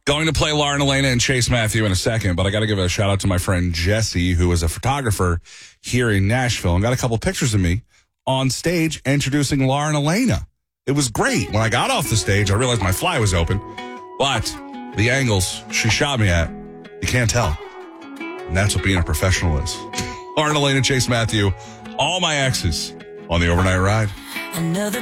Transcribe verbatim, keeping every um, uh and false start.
Going to play Lauren Elena and Chase Matthew in a second, but I got to give a shout out to my friend Jesse, who is a photographer here in Nashville, and got a couple pictures of me on stage introducing Lauren Elena. It was great. When I got off the stage, I realized my fly was open, but the angles she shot me at, you can't tell. And that's what being a professional is. Lauren Elena, Chase Matthew, all my exes on the overnight ride. Another